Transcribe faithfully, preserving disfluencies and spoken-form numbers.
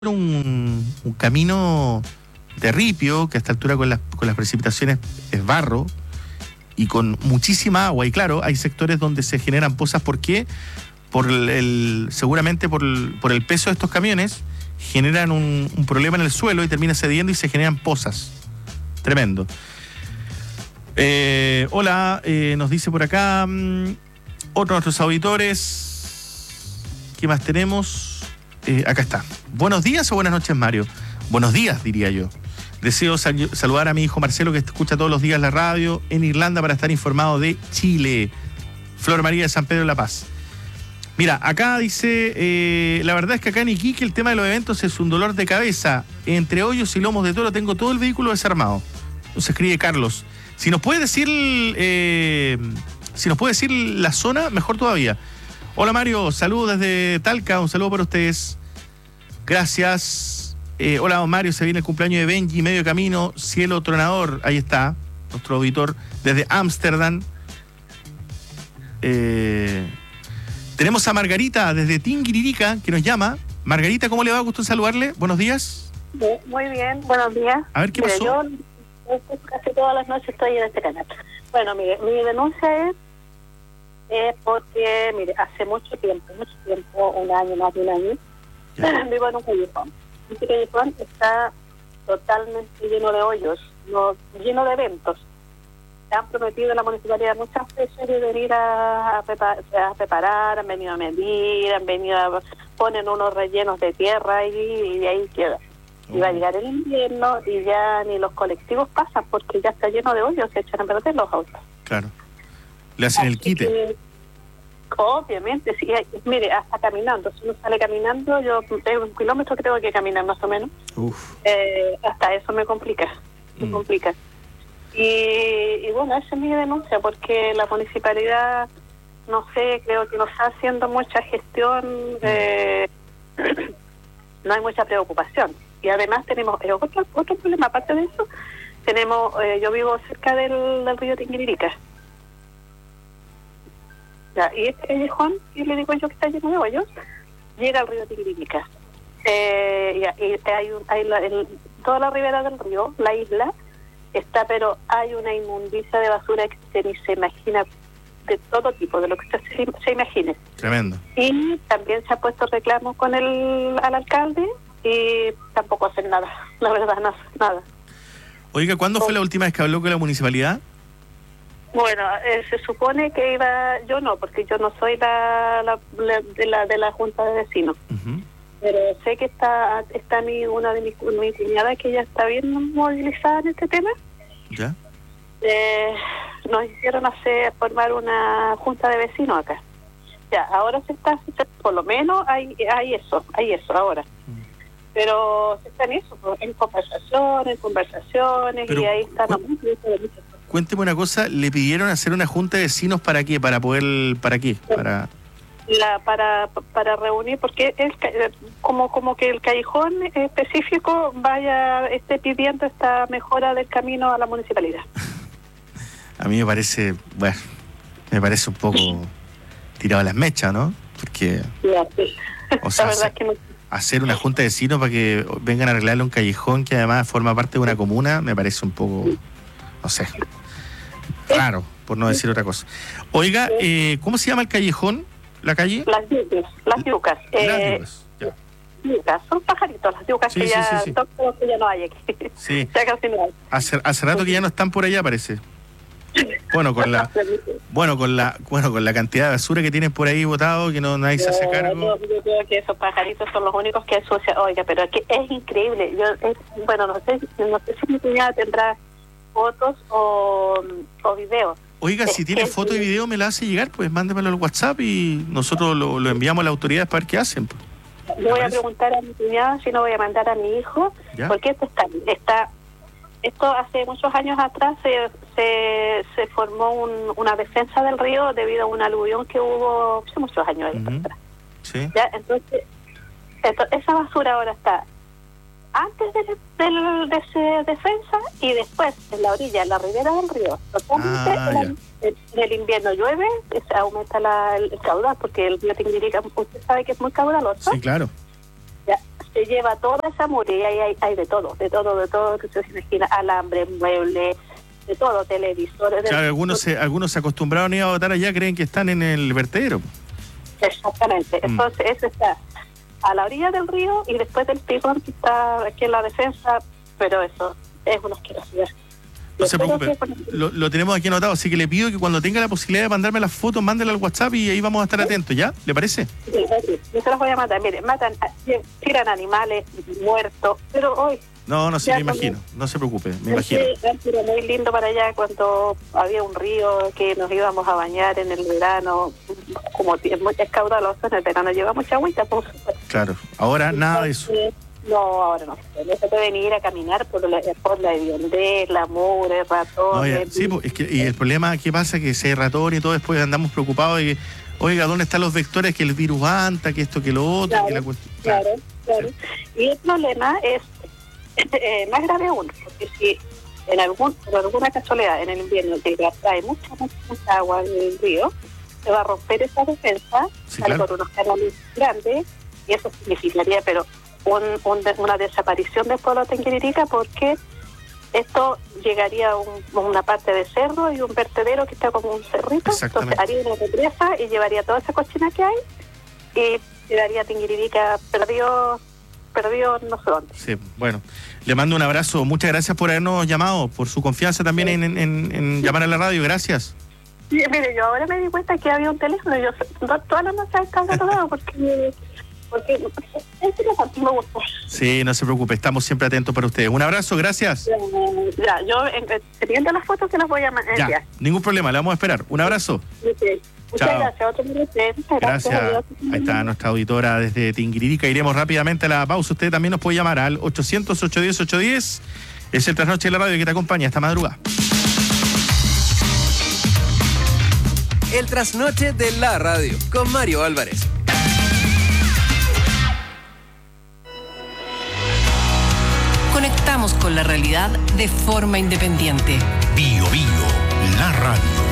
un, un camino de ripio, que a esta altura con las, con las precipitaciones es barro y con muchísima agua. Y claro, hay sectores donde se generan pozas. ¿Por qué? Por el, el, seguramente por el, por el peso de estos camiones generan un, un problema en el suelo y termina cediendo y se generan pozas. Tremendo. Eh, hola, eh, nos dice por acá um, otro de nuestros auditores. ¿Qué más tenemos? Eh, acá está. Buenos días o buenas noches, Mario. Buenos días, diría yo. Deseo sal- saludar a mi hijo Marcelo, que escucha todos los días la radio en Irlanda para estar informado de Chile. Flor María de San Pedro de la Paz. Mira, acá dice, eh, la verdad es que acá en Iquique el tema de los eventos es un dolor de cabeza. Entre hoyos y lomos de toro tengo todo el vehículo desarmado. Nos escribe Carlos. Si nos puede decir, eh, si nos puede decir la zona, mejor todavía. Hola Mario, saludos desde Talca, un saludo para ustedes. Gracias. Eh, hola don Mario, se viene el cumpleaños de Benji, medio camino, cielo tronador, ahí está, nuestro auditor desde Ámsterdam. Eh, tenemos a Margarita desde Tinguiririca, que nos llama. Margarita, ¿cómo le va? Gusto en saludarle. Buenos días. Muy bien, buenos días. A ver, ¿qué Mire, pasó? Yo casi todas las noches estoy en este canal. Bueno, mire, mi denuncia es eh, porque, mire, hace mucho tiempo, mucho tiempo, un año, más de un año, Ya. vivo en un callejón. Este callejón está totalmente lleno de hoyos, no, lleno de eventos. Se han prometido en la municipalidad muchas veces de venir a, a, preparar, a preparar, han venido a medir, han venido a ponen unos rellenos de tierra y, y ahí queda. Y va a llegar el invierno y ya ni los colectivos pasan porque ya está lleno de hoyos, se echan a perder los autos. Claro. Le hacen el Así quite. que, obviamente, sí. hay- Mire, hasta caminando. Si uno sale caminando, yo tengo un kilómetro que tengo que caminar más o menos. Uf. Eh, hasta eso me complica. Me Mm. complica. Y, y bueno, esa es mi denuncia porque la municipalidad, no sé, creo que no está haciendo mucha gestión. Eh, no hay mucha preocupación. Y además tenemos eh, otro, otro problema, aparte de eso, tenemos, eh, yo vivo cerca del, del río Tinguiririca. Ya, y este callejón, y le digo yo que está lleno de hoyos, llega al río Tinguiririca. Eh, ya, y hay, un, hay la, el, toda la ribera del río, la isla, está, pero hay una inmundicia de basura que se, ni se imagina, de todo tipo, de lo que usted se, se imagine. Tremendo. Y también se ha puesto reclamo con el al alcalde y tampoco hacen nada, la verdad, no hacen nada. Oiga, ¿cuándo fue la última vez que habló con la municipalidad? Bueno, eh, se supone que iba, yo no, porque yo no soy la, la, la- de la de la junta de vecinos, Ujú. pero sé que está está mi una de mis mi cuñada que ya está bien movilizada en este tema. ¿Ya? Eh, nos hicieron hacer formar una junta de vecinos acá. Ya, ahora se está, se- por lo menos hay hay eso, hay eso ahora. Pero se está en eso, pues, en conversaciones, conversaciones, Pero, y ahí están cu- a mucho de muchas cosas. Cuénteme una cosa, ¿le pidieron hacer una junta de vecinos para qué? ¿Para poder, para qué? Para... La, para para reunir, porque el, ca- eh, como como que el callejón específico vaya esté pidiendo esta mejora del camino a la municipalidad. A mí me parece, bueno, me parece un poco tirado a las mechas, ¿no? Porque Ya, sí. O sea, la verdad se- es que no. hacer una junta de vecinos para que vengan a arreglarle un callejón que además forma parte de una comuna, me parece un poco, no sé, raro, por no decir otra cosa. Oiga, eh, ¿cómo se llama el callejón? ¿La calle? Las yucas, las yucas. Las eh, Yucas, ya. yucas, son pajaritos, las yucas Sí, que sí, ya, sí, sí. todo lo que ya no hay aquí. Sí. Ya casi no hay. Hace, hace rato que ya no están por allá, parece. Bueno, con la, bueno, con la, bueno, con la cantidad de basura que tienen por ahí botado, que no nadie se hace Yo, cargo. yo creo que esos pajaritos son los únicos que ensucian. Oiga, pero es que es increíble. Yo, es, bueno, no sé, no sé si mi cuñada tendrá fotos o, o videos. Oiga, si Es tiene que- foto y video, me la hace llegar, pues mándemelo al WhatsApp y nosotros lo, lo enviamos a las autoridades para ver qué hacen. Pues. Le voy a parece? preguntar a mi cuñada si no voy a mandar a mi hijo, ¿Ya? porque esto está, está, esto hace muchos años atrás se se, se formó un, una defensa del río debido a un aluvión que hubo hace muchos años Ujú. atrás. Sí. Ya, entonces, esto- esa basura ahora está antes de, del- de esa defensa y después en la orilla, en la ribera del río. Totalmente Ah, en, el, en el invierno llueve, se aumenta la, el, el caudal, porque el río Tinguiririca, usted sabe que es muy caudaloso. Sí, claro. Ya, se lleva toda esa muralla y ahí hay, hay de todo, de todo, de todo, que se imagina, alambre, mueble, de todo, televisores. Claro, de... algunos se, algunos se acostumbraron a ir a votar allá, creen que están en el vertedero. Exactamente, Mm. entonces eso está a la orilla del río y después del picón que está aquí en la defensa, pero eso es una asquerosidad. No se Espero preocupe, que- lo, lo tenemos aquí anotado, así que le pido que cuando tenga la posibilidad de mandarme las fotos, mándela al WhatsApp y ahí vamos a estar atentos, ¿ya? ¿Le parece? Sí, sí, yo se los voy a matar. Miren, matan, tiran animales muertos, pero hoy No, no sé, Ya, me imagino, no se preocupe, me es imagino. muy lindo para allá cuando había un río que nos íbamos a bañar en el verano, como t- es muy- es caudaloso, en el verano lleva mucha agüita, pues. Claro, ahora nada de eso. No, ahora no. No se pueden ir a caminar por la, por la hediondez, la mugre, ratones. No, ya, sí, pues, es que, y el problema, ¿qué pasa? Que se ratón y todo, después andamos preocupados de que, oiga, ¿dónde están los vectores? Que el virus anta, que esto, que lo otro, Claro, que la cuestión. Claro, claro. Y el problema es eh, más grave aún, porque si en algún, por alguna casualidad en el invierno te trae mucha, mucha, mucha agua del río, se va a romper esa defensa, Sí, sale claro. por unos canales grandes, y eso significaría, pero un, un de- una desaparición del pueblo de Tinguiririca, porque esto llegaría a un- una parte de cerro y un vertedero que está como un cerrito, Exactamente. entonces haría una represa y llevaría toda esa cochina que hay y quedaría Tinguiririca perdió, perdió no sé dónde. Sí, bueno, le mando un abrazo, muchas gracias por habernos llamado, por su confianza también en, en- en- en llamar a la radio, gracias. Sí, mire, yo ahora me di cuenta que había un teléfono y yo to- todas las noches estaba tocado porque porque este me gusta. Sí, no se preocupe, estamos siempre atentos para ustedes. Un abrazo, gracias. Eh, Ya, yo en- eh, teniendo las fotos que las voy a ma- enviar. Ya, ningún problema, le vamos a esperar. Un abrazo. Ok. Muchas Chao. gracias. Otro minuto. Muchas Gracias. adiós. Ahí está nuestra auditora desde Tinguiririca. Iremos rápidamente a la pausa. Usted también nos puede llamar al ochocientos, ochocientos diez, ochocientos diez. Es el Trasnoche de la Radio que te acompaña esta madrugada. El trasnoche de la radio con Mario Álvarez. Conectamos con la realidad de forma independiente. Bio Bio, la radio.